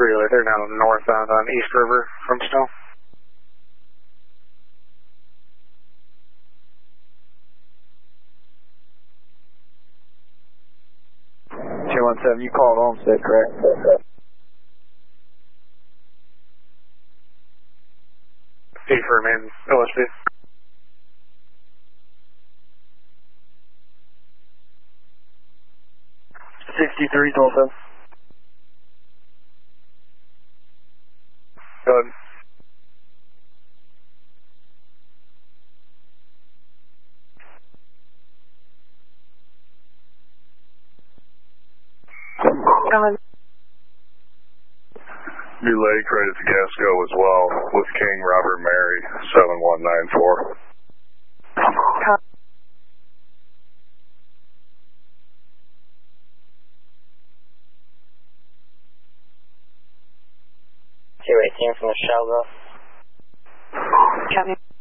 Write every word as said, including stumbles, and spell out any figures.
three-wheeler. They're down northbound on East River from Snow. two one seven, you called Olmsted, correct? P for main O S P. sixty-three, Tulsa. Go ahead. Relay credit to Gasco as well with King Robert Mary seven one nine four. two eighteen from the Shell, Copy.